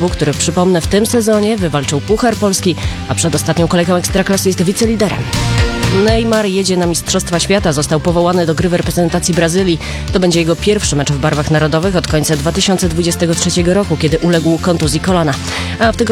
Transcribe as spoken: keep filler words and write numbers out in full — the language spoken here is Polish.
klubu, który, przypomnę, w tym sezonie wywalczył Puchar Polski, a przed ostatnią kolejką Ekstraklasy jest wiceliderem. Neymar jedzie na Mistrzostwa Świata, został powołany do gry w reprezentacji Brazylii. To będzie jego pierwszy mecz w barwach narodowych od końca dwa tysiące dwudziestego trzeciego roku, kiedy uległ kontuzji kolana. A w tygodniu